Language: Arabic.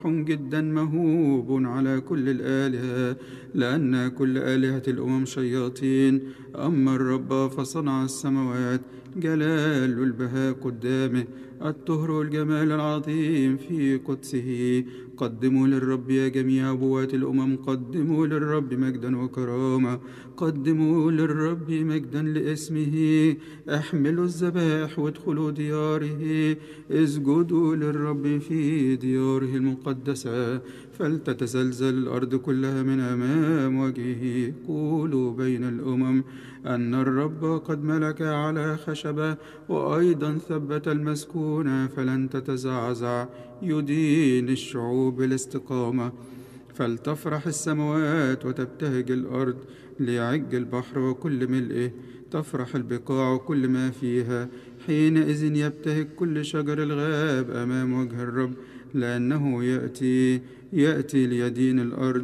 جدا مهوب على كل الآلهة، لأن كل آلهة الأمم شياطين، أما الرب فصنع السماوات. جلال البهاء قدامه، الطهر والجمال العظيم في قدسه. قدموا للرب يا جميع أبوات الأمم، قدموا للرب مجدا وكرامة، قدموا للرب مجدا لاسمه. احملوا الذبائح وادخلوا دياره، اسجدوا للرب في دياره المقدسة. فلتتزلزل الأرض كلها من أمام وجهه. قولوا بين الأمم أن الرب قد ملك على خشبة، وأيضا ثبت المسكونة فلن تتزعزع. يدين الشعوب بالاستقامة. فلتفرح السماوات وتبتهج الأرض، ليعج البحر وكل ملئه، تفرح البقاع وكل ما فيها. حينئذ يبتهج كل شجر الغاب أمام وجه الرب، لأنه يأتي ليدين الأرض.